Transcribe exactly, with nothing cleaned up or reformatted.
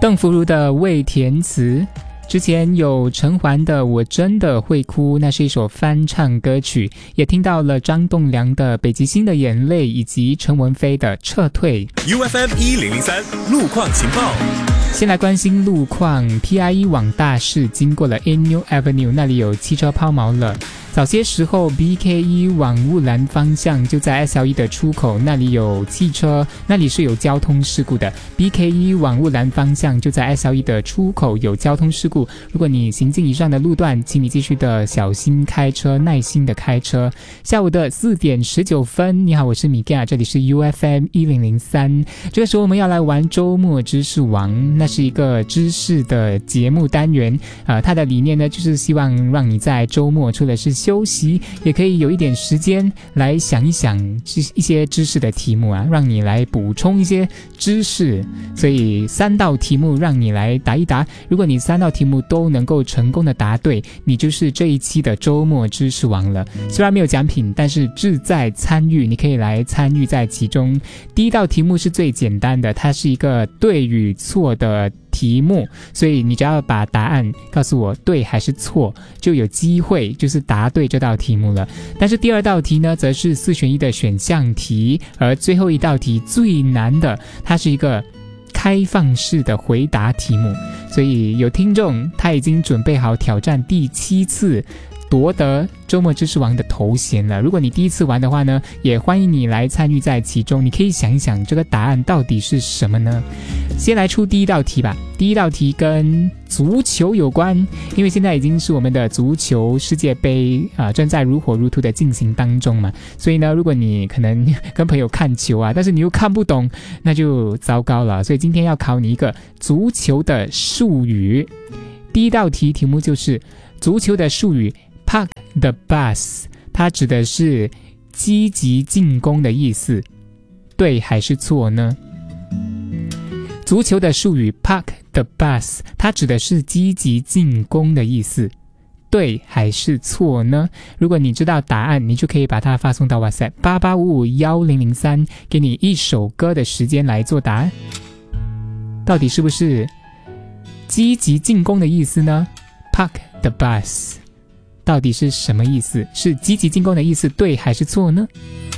邓福如的未填词，之前有陈环的我真的会哭，那是一首翻唱歌曲，也听到了张栋梁的北极星的眼泪，以及陈文飞的撤退。 U F M 一零零三路况情报。 先来关心路况， P I E 往大市经过了 Inu Avenue， 那里有汽车抛锚了。早些时候 B K E 往雾兰方向就在 S L E 的出口，那里有汽车，那里是有交通事故的。 B K E 往雾兰方向就在 S L E 的出口有交通事故，如果你行进以上的路段，请你继续的小心开车，耐心的开车。下午的四点十九分，你好，我是米盖，这里是 U F M 一零零三。这个时候我们要来玩周末知识王，那是一个知识的节目单元，呃，它的理念呢就是希望让你在周末除了是休息，也可以有一点时间来想一想一些知识的题目啊，让你来补充一些知识。所以三道题目让你来答一答，如果你三道题目都能够成功的答对，你就是这一期的周末知识王了。虽然没有奖品，但是志在参与，你可以来参与在其中。第一道题目是最简单的，它是一个对与错的题目，所以你只要把答案告诉我对还是错，就有机会就是答对这道题目了。但是第二道题呢，则是四选一的选项题，而最后一道题最难的，它是一个开放式的回答题目，所以有听众他已经准备好挑战第七次夺得周末知识王的头衔了。如果你第一次玩的话呢，也欢迎你来参与在其中，你可以想一想这个答案到底是什么呢？先来出第一道题吧。第一道题跟足球有关，因为现在已经是我们的足球世界杯啊、呃，正在如火如荼的进行当中嘛，所以呢，如果你可能跟朋友看球啊，但是你又看不懂，那就糟糕了。所以今天要考你一个足球的术语。第一道题题目就是足球的术语Park the bus， 它指的是积极进攻的意思，对还是错呢？足球的术语 Park the bus， 它指的是积极进攻的意思，对还是错呢？如果你知道答案，你就可以把它发送到 WhatsApp 八八五五一零零三，给你一首歌的时间来做答案。到底是不是积极进攻的意思呢？ Park the bus到底是什么意思？是积极进攻的意思，对还是错呢？